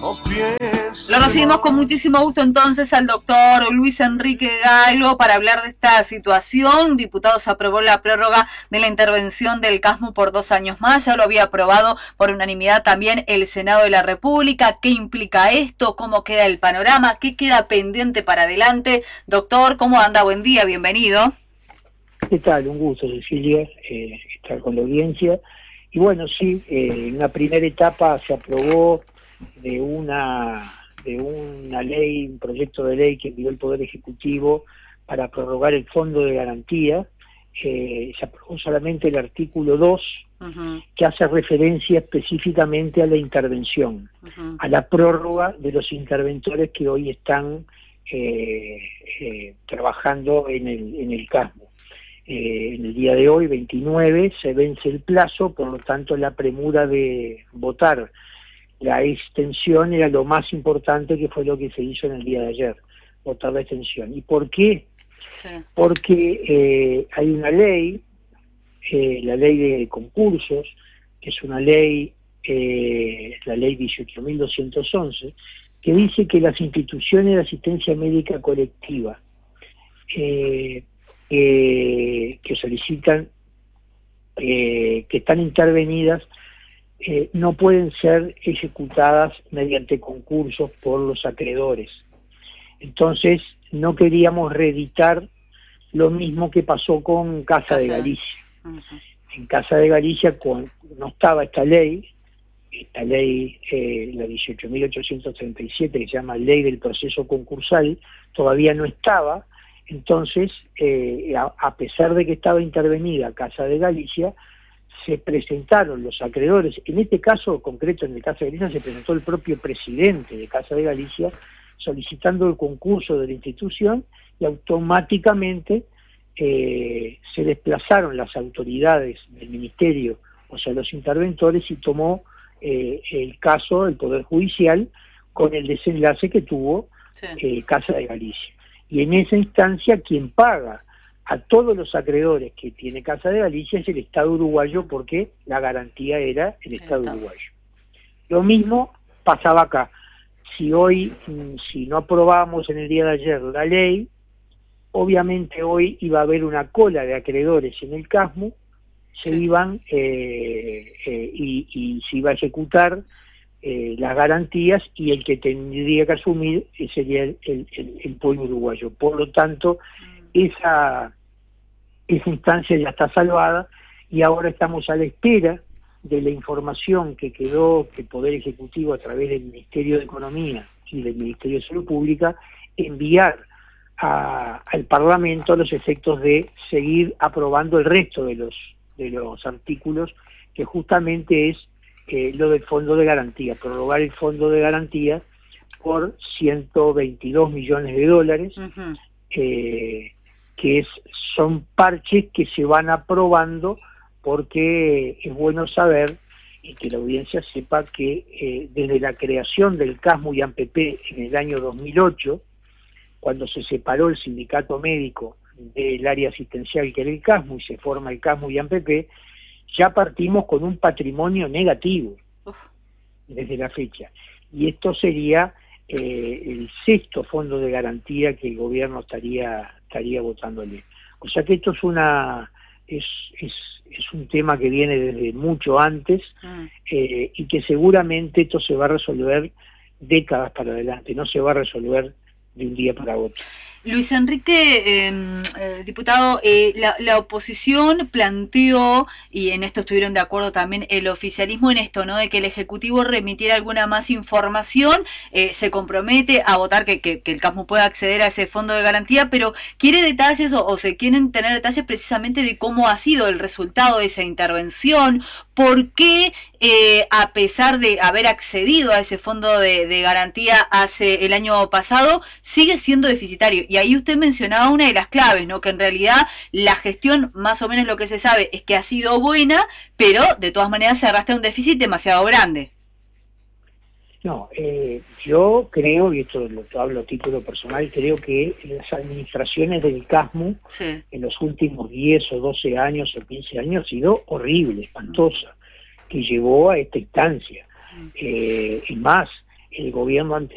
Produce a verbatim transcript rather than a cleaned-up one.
Lo recibimos con muchísimo gusto entonces al doctor Luis Enrique Galo para hablar de esta situación. Diputados aprobó la prórroga de la intervención del CASMU por dos años más. Ya lo había aprobado por unanimidad también el Senado de la República. ¿Qué implica esto? ¿Cómo queda el panorama? ¿Qué queda pendiente para adelante? Doctor, ¿cómo anda? Buen día, bienvenido. ¿Qué tal? Un gusto, Cecilia, eh, estar con la audiencia. Y bueno, sí, eh, en una primera etapa se aprobó de una de una ley, un proyecto de ley que envió el Poder Ejecutivo para prorrogar el Fondo de Garantía. Eh, se aprobó solamente el artículo dos, uh-huh. que hace referencia específicamente a la intervención, uh-huh. a la prórroga de los interventores que hoy están eh, eh, trabajando en el, en el CASMU. Eh, en el día de hoy, veintinueve, se vence el plazo, por lo tanto la premura de votar la extensión era lo más importante, que fue lo que se hizo en el día de ayer, votar la extensión. ¿Y por qué? Sí. Porque eh, hay una ley, eh, la ley de concursos, que es una ley, eh, la ley dieciocho mil doscientos once, que dice que las instituciones de asistencia médica colectiva eh, eh, que solicitan, eh, que están intervenidas, Eh, no pueden ser ejecutadas mediante concursos por los acreedores. Entonces, no queríamos reeditar lo mismo que pasó con Casa de Galicia. Uh-huh. En Casa de Galicia con, no estaba esta ley, esta ley, eh, la dieciocho mil ochocientos treinta y siete, que se llama Ley del Proceso Concursal, todavía no estaba. Entonces, eh, a, a pesar de que estaba intervenida Casa de Galicia, se presentaron los acreedores. En este caso concreto, en el caso de Galicia, se presentó el propio presidente de Casa de Galicia solicitando el concurso de la institución, y automáticamente eh, se desplazaron las autoridades del ministerio, o sea, los interventores, y tomó eh, el caso el Poder Judicial, con el desenlace que tuvo sí. eh, Casa de Galicia. Y en esa instancia, quien paga a todos los acreedores que tiene Casa de Galicia es el Estado uruguayo, porque la garantía era el Estado uruguayo. Lo mismo pasaba acá. Si hoy, si no aprobábamos en el día de ayer la ley, obviamente hoy iba a haber una cola de acreedores en el CASMU, se sí. iban eh, eh, y, y se iba a ejecutar eh, las garantías, y el que tendría que asumir sería el, el, el, el pueblo uruguayo. Por lo tanto, Esa, esa instancia ya está salvada, y ahora estamos a la espera de la información que quedó que el Poder Ejecutivo, a través del Ministerio de Economía y del Ministerio de Salud Pública, enviar a, al Parlamento a los efectos de seguir aprobando el resto de los, de los artículos, que justamente es eh, lo del Fondo de Garantía, prorrogar el Fondo de Garantía por ciento veintidós millones de dólares, uh-huh. eh, que es, son parches que se van aprobando, porque es bueno saber, y que la audiencia sepa, que eh, desde la creación del CASMU y AMPP en el año dos mil ocho, cuando se separó el sindicato médico del área asistencial, que era el CASMU, y se forma el CASMU y AMPP, ya partimos con un patrimonio negativo desde la fecha. Y esto sería eh, el sexto fondo de garantía que el gobierno estaría estaría votándole. O sea que esto es una es, es, es un tema que viene desde mucho antes, mm. eh, y que seguramente esto se va a resolver décadas para adelante, no se va a resolver de un día para otro. Luis Enrique, eh, eh, diputado, eh, la, la oposición planteó, y en esto estuvieron de acuerdo también el oficialismo, en esto, ¿no?, de que el Ejecutivo remitiera alguna más información, eh, se compromete a votar que, que, que el CASMU pueda acceder a ese fondo de garantía, pero quiere detalles o, o se quieren tener detalles precisamente de cómo ha sido el resultado de esa intervención, por qué, eh, a pesar de haber accedido a ese fondo de, de garantía hace el año pasado, sigue siendo deficitario. Y ahí usted mencionaba una de las claves, ¿no?, que en realidad la gestión, más o menos lo que se sabe, es que ha sido buena, pero de todas maneras se arrastra un déficit demasiado grande. No, eh, yo creo, y esto lo hablo a título personal, creo que las administraciones del CASMU sí. en los últimos diez o doce años o quince años ha sido horrible, espantosa, que llevó a esta instancia. Mm. Eh, y más, el gobierno anterior